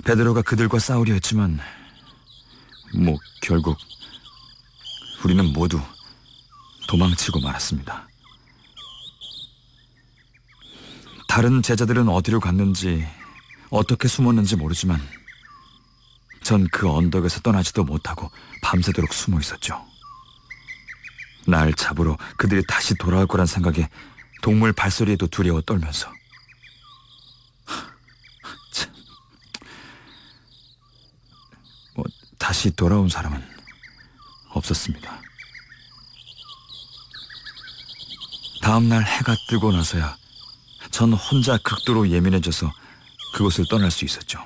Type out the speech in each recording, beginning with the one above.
베드로가 그들과 싸우려 했지만 결국 우리는 모두 도망치고 말았습니다. 다른 제자들은 어디로 갔는지 어떻게 숨었는지 모르지만 전 그 언덕에서 떠나지도 못하고 밤새도록 숨어 있었죠. 날 잡으러 그들이 다시 돌아올 거란 생각에 동물 발소리에도 두려워 떨면서. 참. 다시 돌아온 사람은 없었습니다. 다음날 해가 뜨고 나서야 전 혼자 극도로 예민해져서 그곳을 떠날 수 있었죠.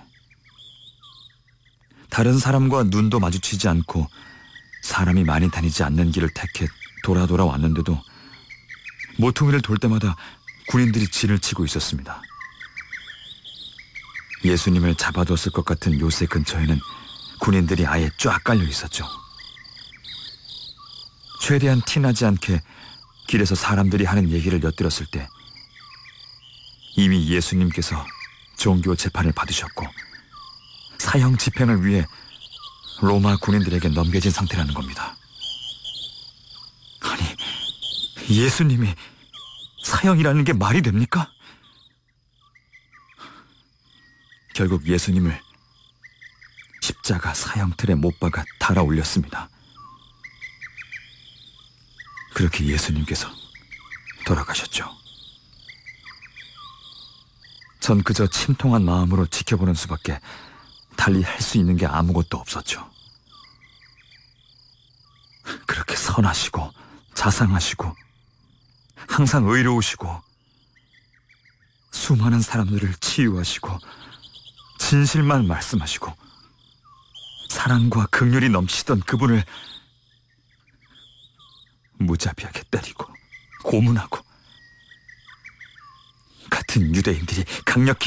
다른 사람과 눈도 마주치지 않고 사람이 많이 다니지 않는 길을 택해 돌아왔는데도 모퉁이를 돌 때마다 군인들이 진을 치고 있었습니다. 예수님을 잡아뒀을 것 같은 요새 근처에는 군인들이 아예 쫙 깔려 있었죠. 최대한 티나지 않게 길에서 사람들이 하는 얘기를 엿들었을 때 이미 예수님께서 종교 재판을 받으셨고 사형 집행을 위해 로마 군인들에게 넘겨진 상태라는 겁니다. 아니, 예수님이 사형이라는 게 말이 됩니까? 결국 예수님을 십자가 사형틀에 못 박아 달아 올렸습니다. 그렇게 예수님께서 돌아가셨죠. 전 그저 침통한 마음으로 지켜보는 수밖에 달리 할 수 있는 게 아무것도 없었죠. 그렇게 선하시고 자상하시고 항상 의로우시고 수많은 사람들을 치유하시고 진실만 말씀하시고 사랑과 긍휼이 넘치던 그분을 무자비하게 때리고 고문하고 같은 유대인들이 강력히